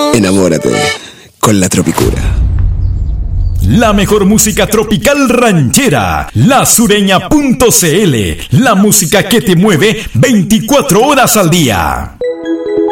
Enamórate con la Tropicura. La mejor música tropical ranchera, lasureña.cl, la música que te mueve 24 horas al día.